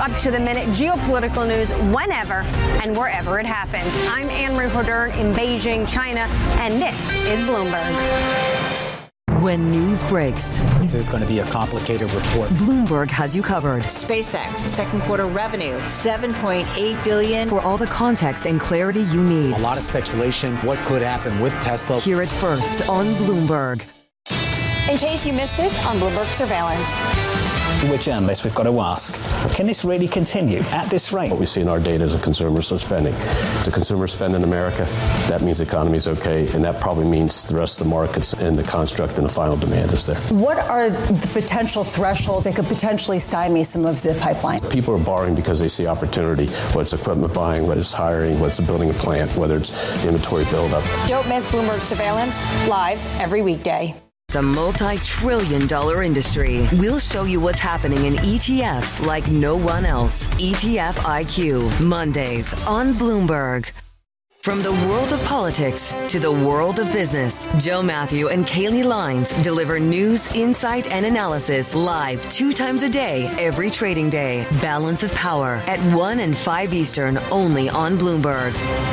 up-to-the-minute geopolitical news whenever and wherever it happens. I'm Anne-Marie Hodern in Beijing, China, and this is Bloomberg. When news breaks, this is going to be a complicated report. Bloomberg has you covered. SpaceX, second quarter revenue, $7.8 billion. For all the context and clarity you need. A lot of speculation, what could happen with Tesla. Hear it first on Bloomberg. In case you missed it, on Bloomberg Surveillance. We're journalists, we've got to ask, can this really continue at this rate? What we see in our data is the consumers are spending. If the consumers spend in America, that means the economy is okay, and that probably means the rest of the markets and the construct and the final demand is there. What are the potential thresholds that could potentially stymie some of the pipeline? People are borrowing because they see opportunity, whether it's equipment buying, whether it's hiring, whether it's building a plant, whether it's inventory buildup. Don't miss Bloomberg Surveillance, live every weekday. It's a multi-trillion-dollar industry. We'll show you what's happening in ETFs like no one else. ETF IQ, Mondays on Bloomberg. From the world of politics to the world of business, Joe Matthew and Kaylee Lines deliver news, insight, and analysis live 2 times a day, every trading day. Balance of Power at 1 and 5 Eastern, only on Bloomberg.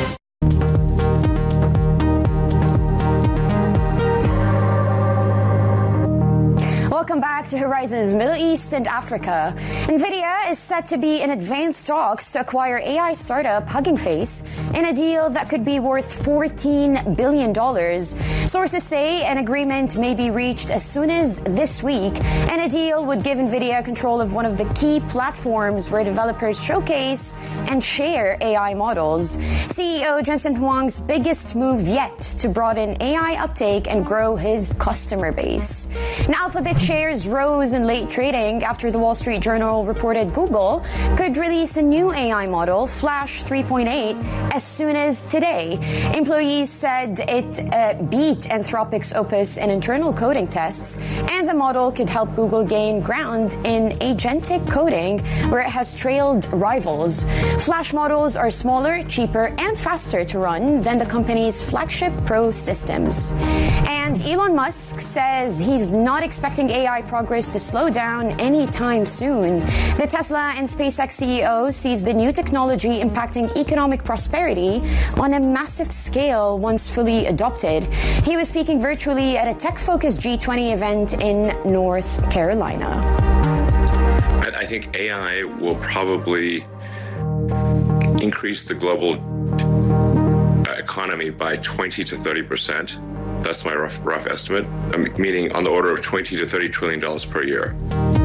Welcome back to Horizons Middle East and Africa. NVIDIA is set to be in advanced talks to acquire AI startup Hugging Face in a deal that could be worth $14 billion. Sources say an agreement may be reached as soon as this week, and a deal would give NVIDIA control of one of the key platforms where developers showcase and share AI models. CEO Jensen Huang's biggest move yet to broaden AI uptake and grow his customer base. Now, Alphabet shares rose in late trading after the Wall Street Journal reported Google could release a new AI model, Flash 3.8, as soon as today. Employees said it beat Anthropic's Opus in internal coding tests, and the model could help Google gain ground in agentic coding, where it has trailed rivals. Flash models are smaller, cheaper, and faster to run than the company's flagship Pro systems. And Elon Musk says he's not expecting AI progress to slow down anytime soon. The Tesla and SpaceX CEO sees the new technology impacting economic prosperity on a massive scale once fully adopted. He was speaking virtually at a tech-focused G20 event in North Carolina. I think AI will probably increase the global economy by 20 to 30%. That's my rough estimate, meaning on the order of $20 to $30 trillion per year.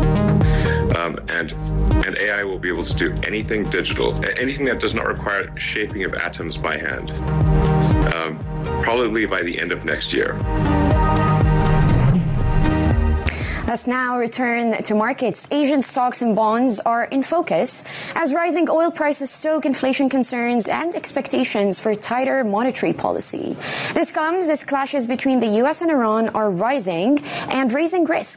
And AI will be able to do anything digital, anything that does not require shaping of atoms by hand, probably by the end of next year. Let's now return to markets. Asian stocks and bonds are in focus as rising oil prices stoke inflation concerns and expectations for tighter monetary policy. This comes as clashes between the U.S. and Iran are rising and raising risk